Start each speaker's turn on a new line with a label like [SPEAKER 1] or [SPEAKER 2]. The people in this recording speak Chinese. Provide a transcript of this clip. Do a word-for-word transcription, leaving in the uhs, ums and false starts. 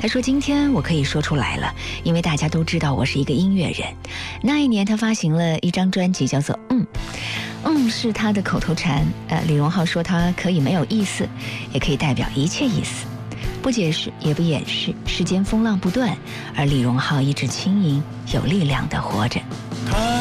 [SPEAKER 1] 他说今天我可以说出来了，因为大家都知道我是一个音乐人。那一年他发行了一张专辑叫做嗯嗯是他的口头禅。呃，李荣浩说他可以没有意思，也可以代表一切意思，不解释也不掩饰，世间风浪不断，而李荣浩一直轻盈有力量地活着。
[SPEAKER 2] 他